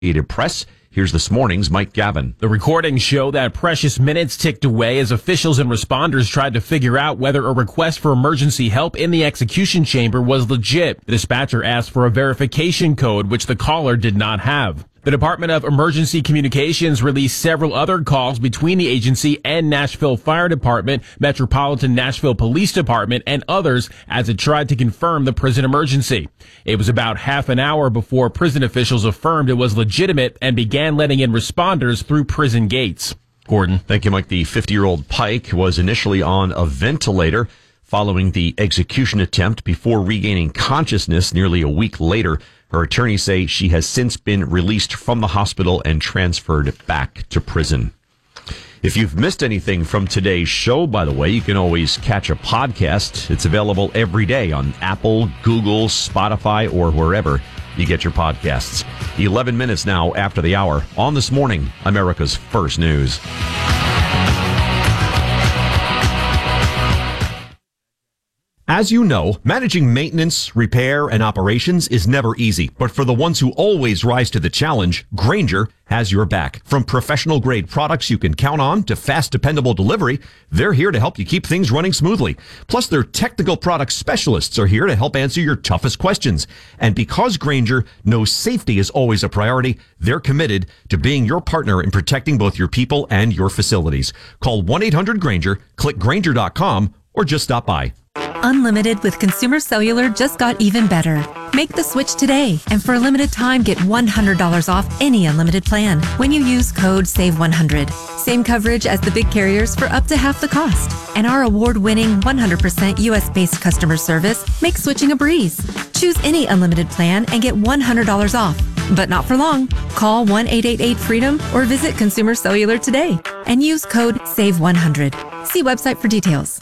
Press. Here's this morning's Mike Gavin. The recordings show that precious minutes ticked away as officials and responders tried to figure out whether a request for emergency help in the execution chamber was legit. The dispatcher asked for a verification code, which the caller did not have. The Department of Emergency Communications released several other calls between the agency and Nashville Fire Department, Metropolitan Nashville Police Department, and others as it tried to confirm the prison emergency. It was about half an hour before prison officials affirmed it was legitimate and began letting in responders through prison gates. Gordon. Thank you, Mike. The 50-year-old Pike was initially on a ventilator following the execution attempt before regaining consciousness nearly a week later. Her attorneys say she has since been released from the hospital and transferred back to prison. If you've missed anything from today's show, by the way, you can always catch a podcast. It's available every day on Apple, Google, Spotify, or wherever you get your podcasts. 11 minutes now after the hour on This Morning, America's First News. As you know, managing maintenance, repair, and operations is never easy. But for the ones who always rise to the challenge, Grainger has your back. From professional-grade products you can count on to fast, dependable delivery, they're here to help you keep things running smoothly. Plus, their technical product specialists are here to help answer your toughest questions. And because Grainger knows safety is always a priority, they're committed to being your partner in protecting both your people and your facilities. Call 1-800-GRAINGER, click Grainger.com, or just stop by. Unlimited with Consumer Cellular just got even better. Make the switch today, and for a limited time, get $100 off any unlimited plan when you use code SAVE100. Same coverage as the big carriers for up to half the cost. And our award-winning 100% US-based customer service makes switching a breeze. Choose any unlimited plan and get $100 off. But not for long. Call 1-888-FREEDOM or visit Consumer Cellular today and use code SAVE100. See website for details.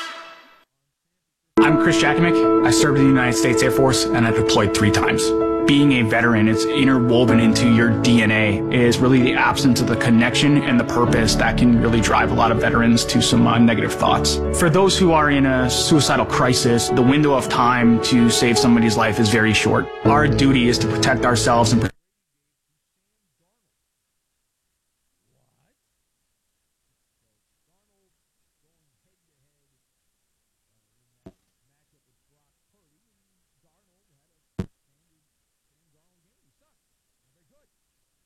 I'm Chris Jakimick. I served in the United States Air Force and I deployed 3 times. Being a veteran, it's interwoven into your DNA, is really the absence of the connection and the purpose that can really drive a lot of veterans to some negative thoughts. For those who are in a suicidal crisis, the window of time to save somebody's life is very short. Our duty is to protect ourselves and